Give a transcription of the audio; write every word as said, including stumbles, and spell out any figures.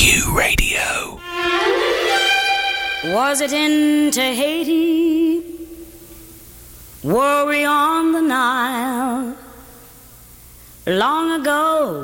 Q Radio. Was it in Tahiti? Were we on the Nile? Long ago,